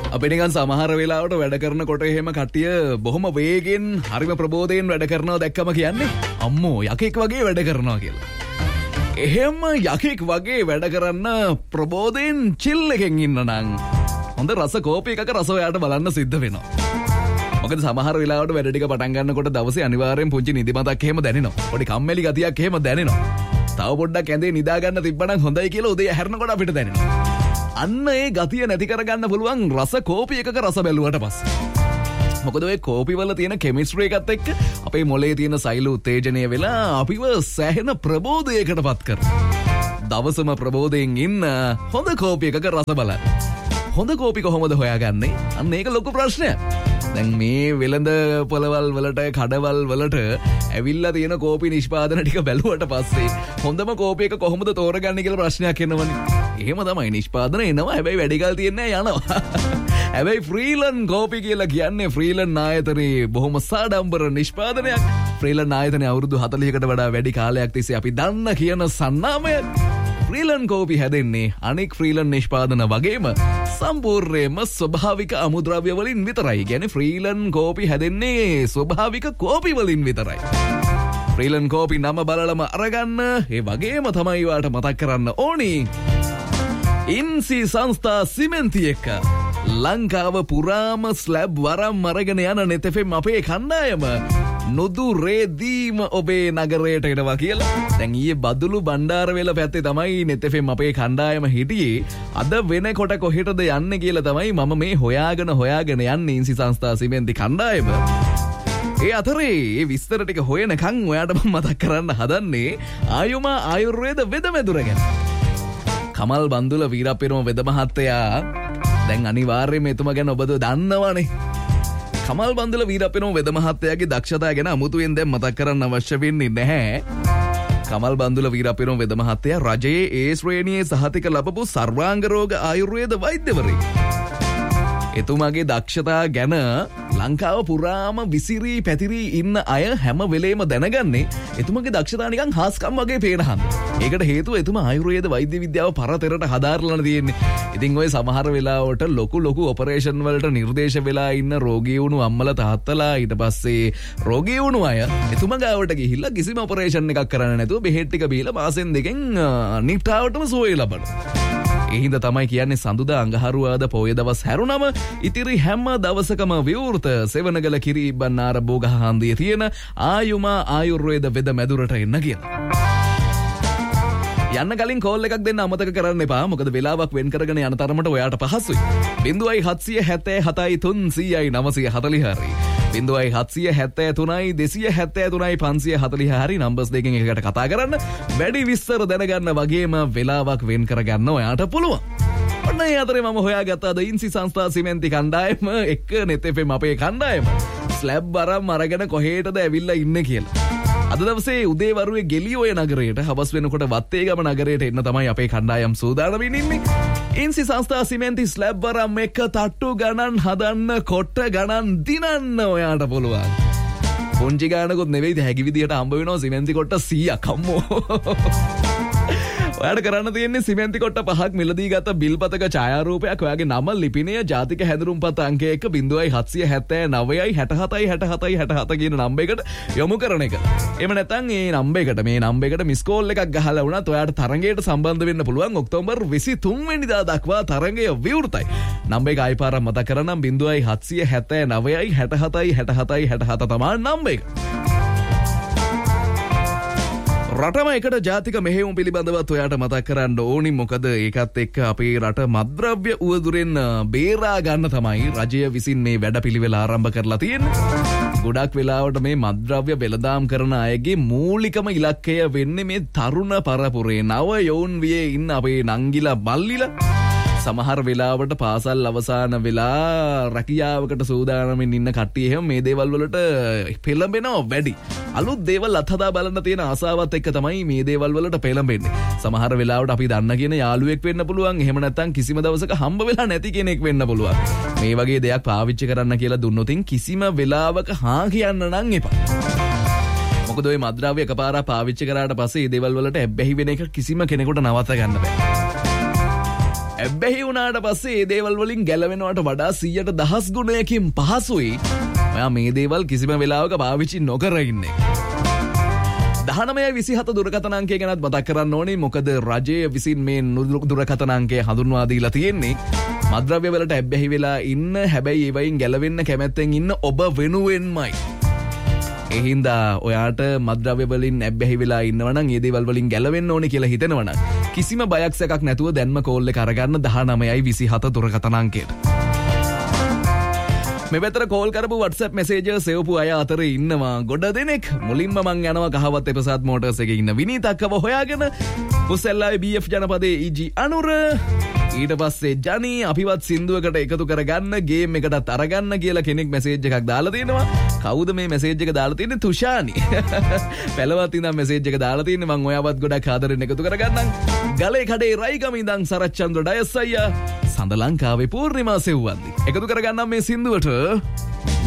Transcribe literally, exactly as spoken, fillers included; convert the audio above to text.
අපි නිකන් සමහර වෙලාවට වැඩ කරනකොට එහෙම කට්ටිය බොහොම වේගෙන් හරිම ප්‍රබෝධයෙන් වැඩ කරනවා දැක්කම කියන්නේ අම්මෝ යකෙක් වගේ වැඩ කරනවා කියලා. එහෙම යකෙක් වගේ වැඩ කරන්න ප්‍රබෝධයෙන් චිල් එකෙන් ඉන්න නම් හොඳ රස කෝපි එකක රස ඔයාට බලන්න සිද්ධ වෙනවා. මොකද සමහර වෙලාවට වැඩ ටික පටන් ගන්නකොට දවසේ අනිවාර්යෙන් පුංචි නිදිමතක් එහෙම දැනෙනවා. පොඩි කම්මැලි ගතියක් එහෙම දැනෙනවා. තව පොඩ්ඩක් ඇඳේ නිදා ගන්න තිබ්බනම් හොඳයි කියලා උදේ හැරෙනකොට අපිට දැනෙනවා. අන්න ඒ ගතිය නැති කරගන්න පුළුවන් රස කෝපි එකක රස බැලුවට පස්සේ. මොකද ඔය කෝපි වල තියෙන කෙමිස්ට්‍රි එකත් එක්ක අපේ මොලේ තියෙන සෛල උත්තේජනය වෙලා අපිව සෑහෙන ප්‍රබෝධයකටපත් කරනවා. දවසම ප්‍රබෝධයෙන් ඉන්න හොඳ කෝපි එකක රස බලන්න. හොඳ කෝපි කොහොමද හොයාගන්නේ? අන්න ඒක ලොකු ප්‍රශ්නයක්. දැන් මේ වෙළඳ පොළවල් වලට කඩවල් වලට ඇවිල්ලා තියෙන කෝපි නිෂ්පාදන ටික බැලුවට පස්සේ හොඳම කෝපි එක කොහොමද තෝරගන්නේ කියලා ප්‍රශ්නයක් එනවනේ. එහෙම තමයි නිෂ්පාදන එනවා. හැබැයි වැඩි කල් තියන්නේ යනවා. හැබැයි ෆ්‍රීලන් කෝපි කියලා කියන්නේ ෆ්‍රීලන් ආයතනයේ බොහොම සාඩම්බර නිෂ්පාදනයක්. ෆ්‍රීලන් ආයතනයේ අවුරුදු හතළිහකට වඩා වැඩි කාලයක් තිස්සේ අපි දන්න කියන සන්නාමයක්. ෆ්‍රීලන් කෝපි හැදෙන්නේ අනෙක් ෆ්‍රීලන් නිෂ්පාදන වගේම සම්පූර්ණයෙන්ම ස්වභාවික අමුද්‍රව්‍ය වලින් විතරයි. කියන්නේ ෆ්‍රීලන් කෝපි හැදෙන්නේ ස්වභාවික කෝපි වලින් විතරයි. ෆ්‍රීලන් කෝපි නම බලලම අරගන්න. ඒ වගේම තමයි වාට මතක් කරන්න ඕනි ඉන්සි සංස්ථා සිමෙන්ති එක්ක ලංකාව පුරාම ස්ලැබ් වරම් අරගෙන යන නෙත් එෆ් එම් අපේ කණ්ඩායම නොදුරේදීම ඔබේ නගරයට එනවා කියලා. දැන් ඊයේ බදුළු බණ්ඩාරවේල පැත්තේ තමයි නෙත් එෆ් එම් අපේ කණ්ඩායම හිටියේ. අද වෙනකොට කොහෙටද යන්නේ කියලා තමයි මම මේ හොයාගෙන හොයාගෙන යන්නේ ඉන්සි සංස්ථා සිමෙන්ති කණ්ඩායම. ඒ අතරේ ඒ විස්තර ටික හොයනකන් ඔයාට මම මතක් කරන්න හදන්නේ ආයුමා ආයුර්වේද වෙද මෙදුර ගැන. කමල් බන්දුල වීරපිරම වෙද මහත්තයා දැන් අනිවාර්යයෙන්ම එතුමා ගැන ඔබද දන්නවනේ. කමල් බන්දුල වීරපිරම වෙද මහත්තයාගේ දක්ෂතාව ගැන අමුතුවෙන් දැන් මතක් කරන්න අවශ්‍ය වෙන්නේ නැහැ. කමල් බන්දුල වීරපිරම වෙද මහත්තයා රජයේ ඒ ශ්‍රේණියේ සහතික ලැබපු සර්වාංග රෝග ආයුර්වේද වෛද්‍යවරයෙක්. එතුමාගේ දක්ෂතාව ගැන ලංකාව පුරාම විසිරී පැතිරී ඉන්න අය හැම වෙලේම දැනගන්නේ එතුමාගේ දක්ෂතාව නිකන් හාස්කම් වගේ පේන හන්ද. ඒකට හේතුව එතුමා ආයුර්වේද වෛද්‍ය විද්‍යාව පරතරට හදාarලා තියෙන්නේ. ඉතින් ඔය සමහර වෙලාවට ලොකු ලොකු ඔපරේෂන් වලට නිර්දේශ වෙලා ඉන්න රෝගී වුණු අම්මලා තාත්තලා ඊට පස්සේ රෝගී වුණු අය එතුමා ගාවට ගිහිල්ලා කිසිම ඔපරේෂන් එකක් කරන්න නැතුව බෙහෙත් ටික බීලා මාසෙන් දෙකෙන් නිට්ටාවටම සුවය ලබනවා. ඒ හින්දා තමයි කියන්නේ සඳුදා අඟහරුවාද පොය දවස් හැරුණම ඉතිරි හැම දවසකම විවෘත සෙවණගල කිරිබන්නාර බෝගහ හන්දියේ තියෙන ආයුමා ආයුර්වේද වෙද මැදුරට එන්න කියලා. යන්න කලින් කෝල් එකක් දෙන්න අමතක කරන්න එපා. මොකද වෙලාවක් වෙන් කරගෙන යන තරමට ඔයාට පහසුයි. බිංදුවයි හත්සිය හැත්තෑ හතයි තුන්සියයි නවසිය හතළිහ හරි. බිංදුවයි හත්සිය හැත්තෑ තුනයි දෙසිය හැත්තෑ තුනයි පන්සිය හතළිහ හරි නම්බර්ස් දෙකෙන් එකකට කතා කරන්න. වැඩි විස්තර දැනගන්න වගේම වෙලාවක් වෙන් කරගන්න ඔයාට පුළුවන්. ඔන්න ඒ අතරේ මම හොයාගත්ත අද ඉන්සි සංස්ථා සිමෙන්ති කණ්ඩායම එක්ක නෙත් එෆ් එම් අපේ කණ්ඩායම ස්ලැබ් අරන් අරගෙන කොහෙටද ඇවිල්ලා ඉන්නේ කියලා. අද දවසේ උදේවරුවේ ගෙලියෝය නගරයට හවස් වෙනකොට වත්තේගම නගරයට එන්න තමයි අපේ කණ්ඩායම් සූදානම් ඉන්නේ. ඉන්සි සංස්ථා සිමෙන්ති ස්ලැබ් වරම් එක තට්ටු ගණන් හදන්න කොට්ට ගණන් දිනන්න ඔයාට පුළුවන්. පුංචි ගානකුත් නෙවෙයි හැකි විදියට හම්බ වෙනවා සිමෙන්ති කොට්ට සීයක් අම්මෝ. ඔයාට කරන්න තියෙන්නේ සිමෙන්ති කොට්ට පහක් මිලදී ගත්ත බිල්පතක ඡායාරූපයක් ඔයාගේ නම ලිපිනය ජාතික හැඳුනුම්පත් අංකය එක්ක බිංදුවයි හත්සිය හැත්තෑ නවයයි හැට හතයි හැට හතයි හැට හත කියන නම්බරයකට යොමු කරන එක. එහෙම නැත්නම් මේ නම්බරයකට මේ නම්බරයකට මිස් කෝල් එකක් ගහලා වුණත් ඔයාට තරඟයට සම්බන්ධ වෙන්න පුළුවන්. ඔක්තෝබර් විසිතුන් වෙනිදා දක්වා තරඟය විවෘතයි. නම්බර එක ආයි පාරක් මතක් කරනම් බිංදුවයි හත්සිය හැත්තෑ නවයයි හැට හතයි හැට හතයි හැට හත තමයි නම්බර එක. රටම එකට ජාතික මෙහෙයුම් පිළිබඳවත් ඔයාට මතක් කරන්න ඕනි. මොකද ඒකත් එක්ක අපේ රට මද්‍රව්‍ය උවදුරෙන් බේරා ගන්න තමයි රජය විසින් මේ වැඩපිළිවෙල ආරම්භ කරලා තියෙන්නේ. ගොඩක් වෙලාවට මේ මද්‍රව්‍ය වෙළඳාම් කරන අයගේ මූලිකම ඉලක්කය වෙන්නේ මේ තරුණ පරපුරේ නව යොවුන් වියේ ඉන්න අපේ නංගිලා මල්ලිලා. සමහර වෙලාවට පාසල් අවසාන වෙලා රැකියාවකට සූදානමින් ඉන්න කට්ටිය එහෙම මේ දේවල් වලට පෙළඹෙනවා වැඩි. අලුත් දේවල් අත්හදා බලන්න තියෙන ආසාවත් එක්ක තමයි මේ දේවල් වලට පෙළඹෙන්නේ. සමහර වෙලාවට අපි දන්න කියන යාළුවෙක් වෙන්න පුළුවන්. එහෙම නැත්නම් කිසිම දවසක හම්බ වෙලා නැති කෙනෙක් වෙන්න පුළුවන්. මේ වගේ දෙයක් පාවිච්චි කරන්න කියලා දුන්නොතින් කිසිම වෙලාවක හා කියන්න නම් එපා. මොකද ඔය මද්‍රව්‍ය එකපාරක් පාවිච්චි කරාට පස්සේ මේ දේවල් වලට ඇබ්බැහි වෙන එක කිසිම කෙනෙකුට නවත්ත ගන්න බෑ. ඇබ්බැහි වුණාට පස්සේ ඒ දේවල් වලින් ගැලවෙනවට වඩා සියයට දහස් ගුණයකින් පහසුයි ඔයා මේ දේවල් කිසිම වෙලාවක පාවිච්චි නොකර ඉන්නේ. දහනවය විසිහත දුරකථන අංකය ගැනත් මතක් කරන්න ඕනේ. මොකද රජය විසින් මේ දුරකථන අංකය හඳුන්වා දීලා තියෙන්නේ මත්ද්‍රව්‍ය වලට ඇබ්බැහි වෙලා ඉන්න, හැබැයි ඒ වයින් ගැලවෙන්න කැමැත්තෙන් ඉන්න ඔබ වෙනුවෙන්මයි. ඒ හින්දා ඔයාට මත්ද්‍රව්‍ය වලින් ඇබ්බැහි වෙලා ඉන්නවා නම්, ඒ දේවල් වලින් ගැලවෙන්න ඕනේ කියලා හිතෙනවා නම් කිසිම බයක් සැකක් නැතුව දැන්ම කෝල් එක අරගන්න දහනවය විසිහත දුරකථන අංකයට. මේ වෙතර කෝල් කරපු WhatsApp messenger සෙවපු අය අතර ඉන්නවා ගොඩ දෙනෙක්. මුලින්ම මං යනවා කහවත් එපසාත් මෝටර්ස් එකේ ඉන්න විනීතක්කව හොයාගෙන. පුසෙල්ලාවේ බී එෆ් ජනපදයේ ඊ ජී අනුර. ඊට පස්සේ ජනි අපිවත් සින්දුවකට එකතු කරගන්න, ගේම් එකටත් අරගන්න කියලා කෙනෙක් මැසේජ් එකක් දාලා තියෙනවා. කවුද මේ මැසේජ් එක දාලා තියෙන්නේ? තුෂානි. පළවත් ඉඳන් මැසේජ් එක දාලා තියෙන්නේ. මං ඔයාවත් ගොඩක් ආදරෙන් එකතු කරගන්නම්. ගලේ කඩේ රයිගම ඉඳන් සරච්චන්ද්‍ර ඩයස් අයියා, සඳ ලංකාවේ පූර්ණිමා සෙව්වන්දි එකතු කරගන්නම් මේ සින්දුවට.